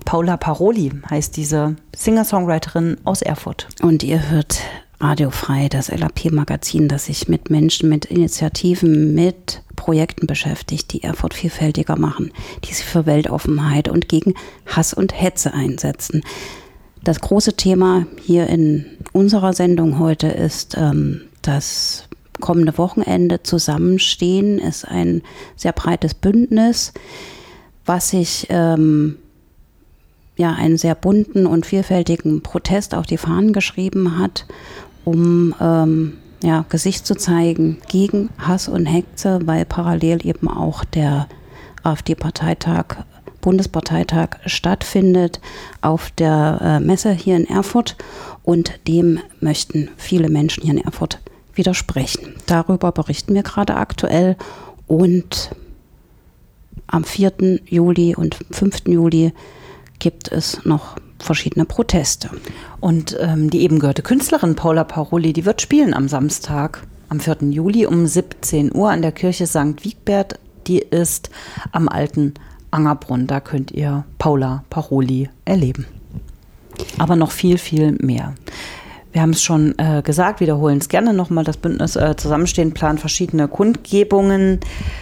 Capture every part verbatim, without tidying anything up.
Paula Paroli heißt diese Singer-Songwriterin aus Erfurt. Und ihr hört Radiofrei, das L A P-Magazin, das sich mit Menschen, mit Initiativen, mit Projekten beschäftigt, die Erfurt vielfältiger machen, die sich für Weltoffenheit und gegen Hass und Hetze einsetzen. Das große Thema hier in unserer Sendung heute ist ähm, das kommende Wochenende Zusammenstehen, ist ein sehr breites Bündnis, was sich ähm, ja einen sehr bunten und vielfältigen Protest auf die Fahnen geschrieben hat, um ähm, ja, Gesicht zu zeigen gegen Hass und Hetze, weil parallel eben auch der AfD-Parteitag, Bundesparteitag stattfindet auf der äh, Messe hier in Erfurt, und dem möchten viele Menschen hier in Erfurt widersprechen. Darüber berichten wir gerade aktuell, und am vierten Juli und fünften Juli gibt es noch verschiedene Proteste. Und ähm, die eben gehörte Künstlerin Paula Paroli, die wird spielen am Samstag, am vierten Juli um siebzehn Uhr an der Kirche Sankt Wigbert. Die ist am alten Angerbrunn. Da könnt ihr Paula Paroli erleben. Aber noch viel, viel mehr. Wir haben es schon äh, gesagt, wiederholen es gerne nochmal. Das Bündnis äh, Zusammenstehen plant verschiedene Kundgebungen.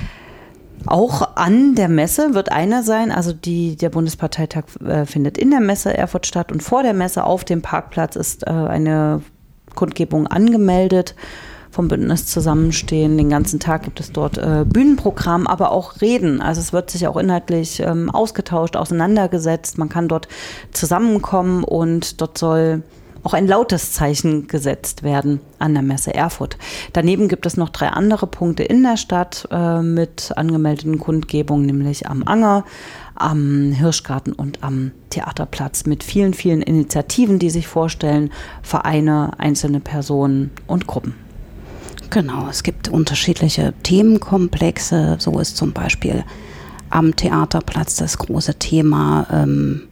Auch an der Messe wird eine sein, also die, der Bundesparteitag äh, findet in der Messe Erfurt statt, und vor der Messe auf dem Parkplatz ist äh, eine Kundgebung angemeldet vom Bündnis Zusammenstehen. Den ganzen Tag gibt es dort äh, Bühnenprogramm, aber auch Reden. Also es wird sich auch inhaltlich ähm, ausgetauscht, auseinandergesetzt. Man kann dort zusammenkommen, und dort soll auch ein lautes Zeichen gesetzt werden an der Messe Erfurt. Daneben gibt es noch drei andere Punkte in der Stadt äh, mit angemeldeten Kundgebungen, nämlich am Anger, am Hirschgarten und am Theaterplatz, mit vielen, vielen Initiativen, die sich vorstellen, Vereine, einzelne Personen und Gruppen. Genau, es gibt unterschiedliche Themenkomplexe. So ist zum Beispiel am Theaterplatz das große Thema ähm,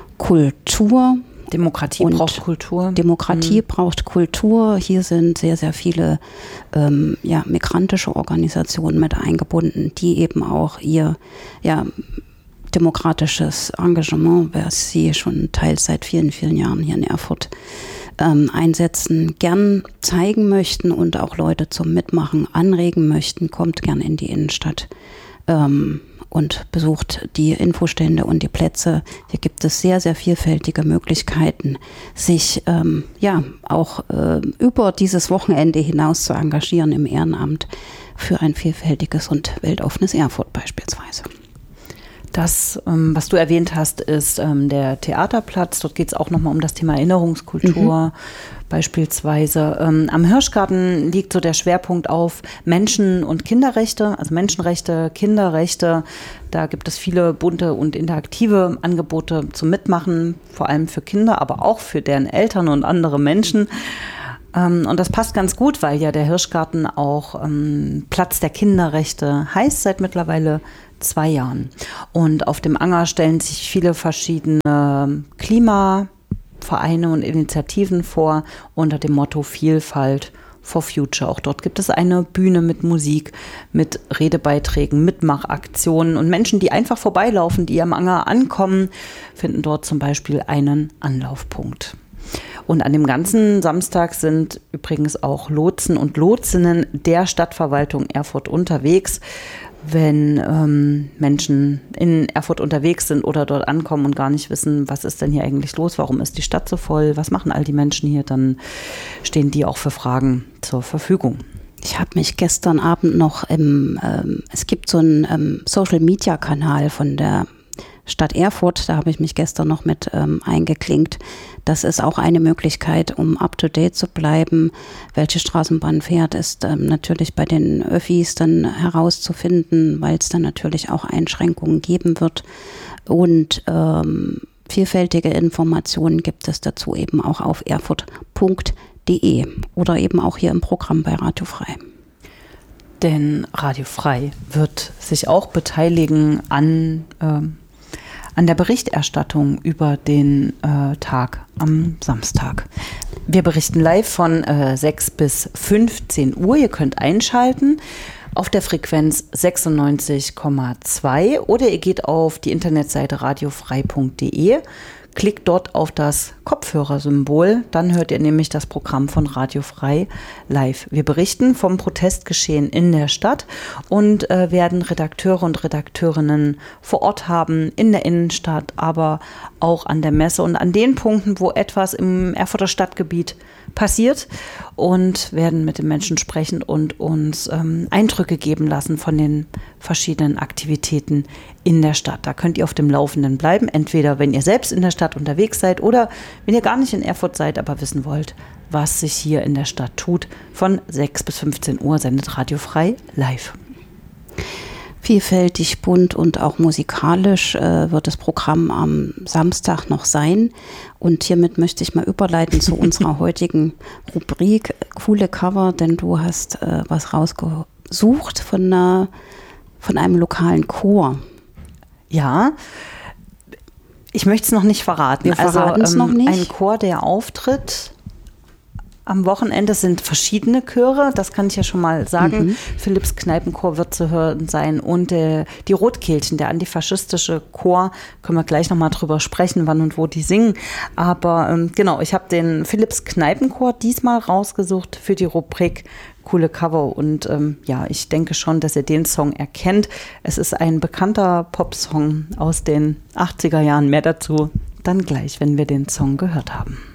Kultur. Demokratie und braucht Kultur. Demokratie mhm. braucht Kultur. Hier sind sehr, sehr viele ähm, ja, migrantische Organisationen mit eingebunden, die eben auch ihr ja, demokratisches Engagement, was sie schon teils seit vielen, vielen Jahren hier in Erfurt ähm, einsetzen, gern zeigen möchten und auch Leute zum Mitmachen anregen möchten. Kommt gern in die Innenstadt ähm, und besucht die Infostände und die Plätze. Hier gibt es sehr, sehr vielfältige Möglichkeiten, sich ähm, ja auch äh, über dieses Wochenende hinaus zu engagieren im Ehrenamt für ein vielfältiges und weltoffenes Erfurt beispielsweise. Das, ähm, was du erwähnt hast, ist ähm, der Theaterplatz. Dort geht es auch nochmal um das Thema Erinnerungskultur. Mhm. Beispielsweise ähm, am Hirschgarten liegt so der Schwerpunkt auf Menschen- und Kinderrechte, also Menschenrechte, Kinderrechte. Da gibt es viele bunte und interaktive Angebote zum Mitmachen, vor allem für Kinder, aber auch für deren Eltern und andere Menschen. Ähm, und das passt ganz gut, weil ja der Hirschgarten auch ähm, Platz der Kinderrechte heißt seit mittlerweile zwei Jahren. Und auf dem Anger stellen sich viele verschiedene Klimavereine und Initiativen vor unter dem Motto Vielfalt for Future. Auch dort gibt es eine Bühne mit Musik, mit Redebeiträgen, Mitmachaktionen, und Menschen, die einfach vorbeilaufen, die am Anger ankommen, finden dort zum Beispiel einen Anlaufpunkt. Und an dem ganzen Samstag sind übrigens auch Lotsen und Lotsinnen der Stadtverwaltung Erfurt unterwegs. Wenn ähm, Menschen in Erfurt unterwegs sind oder dort ankommen und gar nicht wissen, was ist denn hier eigentlich los, warum ist die Stadt so voll, was machen all die Menschen hier, dann stehen die auch für Fragen zur Verfügung. Ich habe mich gestern Abend noch im, ähm, es gibt so einen ähm, Social-Media-Kanal von der Stadt Erfurt, da habe ich mich gestern noch mit ähm, eingeklinkt. Das ist auch eine Möglichkeit, um up-to-date zu bleiben. Welche Straßenbahn fährt, ist ähm, natürlich bei den Öffis dann herauszufinden, weil es dann natürlich auch Einschränkungen geben wird. Und ähm, vielfältige Informationen gibt es dazu eben auch auf erfurt punkt de oder eben auch hier im Programm bei Radio Frei. Denn Radio Frei wird sich auch beteiligen an ähm, an der Berichterstattung über den äh, Tag am Samstag. Wir berichten live von äh, sechs bis fünfzehn Uhr. Ihr könnt einschalten. auf der Frequenz sechsundneunzig Komma zwei oder ihr geht auf die Internetseite radiofrei punkt de. Klickt dort auf das Kopfhörersymbol, dann hört ihr nämlich das Programm von Radio Frei live. Wir berichten vom Protestgeschehen in der Stadt und äh, werden Redakteure und Redakteurinnen vor Ort haben, in der Innenstadt, aber auch an der Messe und an den Punkten, wo etwas im Erfurter Stadtgebiet passiert, und werden mit den Menschen sprechen und uns ähm, Eindrücke geben lassen von den verschiedenen Aktivitäten in der Stadt. Da könnt ihr auf dem Laufenden bleiben, entweder wenn ihr selbst in der Stadt unterwegs seid oder wenn ihr gar nicht in Erfurt seid, aber wissen wollt, was sich hier in der Stadt tut. Von sechs bis fünfzehn Uhr sendet Radio Frei live. Vielfältig, bunt und auch musikalisch äh, wird das Programm am Samstag noch sein. Und hiermit möchte ich mal überleiten zu unserer heutigen Rubrik Coole Cover, denn du hast äh, was rausgesucht von, einer, von einem lokalen Chor. Ja, ich möchte es noch nicht verraten. Wir verraten es ähm, noch nicht. Ein Chor, der auftritt am Wochenende, sind verschiedene Chöre, das kann ich ja schon mal sagen. Mhm. Philipps Kneipenchor wird zu hören sein und äh, die Rotkehlchen, der antifaschistische Chor, können wir gleich nochmal drüber sprechen, wann und wo die singen. Aber ähm, genau, ich habe den Philipps Kneipenchor diesmal rausgesucht für die Rubrik Coole Cover und ähm, ja, ich denke schon, dass ihr den Song erkennt. Es ist ein bekannter Popsong aus den achtziger Jahren. Mehr dazu dann gleich, wenn wir den Song gehört haben.